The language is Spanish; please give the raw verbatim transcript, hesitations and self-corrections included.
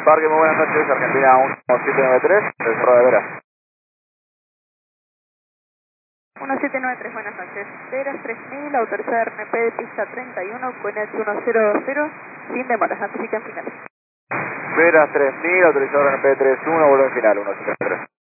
Parque, muy buenas noches, Argentina uno siete nueve tres, del Cerro de Veras. uno siete nueve tres, buenas noches. Veras tres mil, autorizada R N P de pista treinta y uno, con H uno cero dos cero, sin demoras, notifican final. Veras tres mil, autorizado R N P treinta y uno, vuelvo en final, uno siete nueve tres.